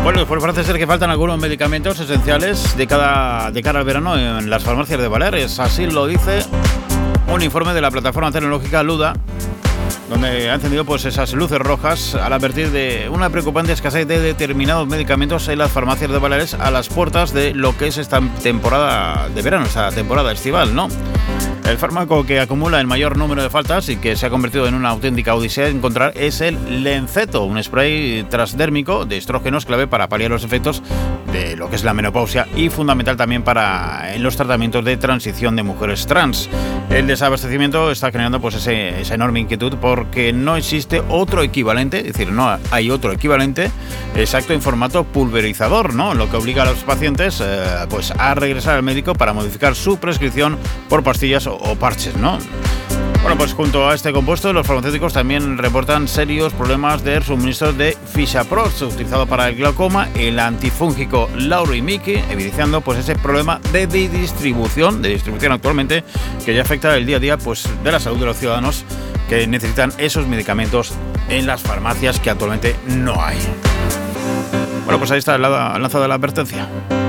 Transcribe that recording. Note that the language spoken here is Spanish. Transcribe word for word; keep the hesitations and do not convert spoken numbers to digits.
Bueno, pues parece ser que faltan algunos medicamentos esenciales de, cada, de cara al verano en las farmacias de Baleares. Así lo dice un informe de la plataforma tecnológica Luda, donde ha encendido pues esas luces rojas al advertir de una preocupante escasez de determinados medicamentos en las farmacias de Baleares a las puertas de lo que es esta temporada de verano, esta temporada estival, ¿no? El fármaco que acumula el mayor número de faltas y que se ha convertido en una auténtica odisea de encontrar es el Lenceto, un spray transdérmico de estrógenos clave para paliar los efectos de lo que es la menopausia y fundamental también para en los tratamientos de transición de mujeres trans. El desabastecimiento está generando pues ese, esa enorme inquietud porque no existe otro equivalente, es decir, no hay otro equivalente exacto en formato pulverizador, ¿no? Lo que obliga a los pacientes eh, pues a regresar al médico para modificar su prescripción por pastillas o, o parches, ¿no? Bueno, pues junto a este compuesto, los farmacéuticos también reportan serios problemas de suministro de Fisaprox, utilizado para el glaucoma, el antifúngico Laurimiki, evidenciando pues ese problema de distribución, de distribución actualmente, que ya afecta el día a día pues de la salud de los ciudadanos que necesitan esos medicamentos en las farmacias que actualmente no hay. Bueno, pues ahí está la lanzada la advertencia.